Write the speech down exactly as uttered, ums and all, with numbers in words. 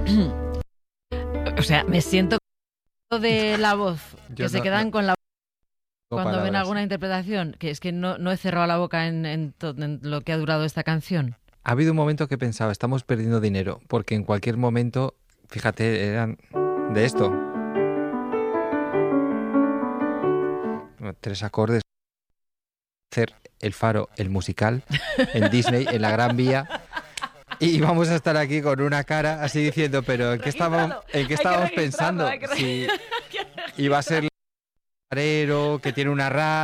O sea, me siento de la voz, que Yo se no- quedan no- con la voz no cuando ven palabras. alguna interpretación, que es que no, no he cerrado la boca en, en to- en lo que ha durado esta canción. Ha habido un momento que pensaba, estamos perdiendo dinero, porque en cualquier momento, fíjate, eran de esto. Tres acordes. Hacer El Faro, el musical, en Disney, en la Gran Vía. Y vamos a estar aquí con una cara así diciendo, pero ¿en qué estábamos, ¿en qué Hay que estábamos registrarlo, pensando? hay que Si iba a ser el que tiene una radio.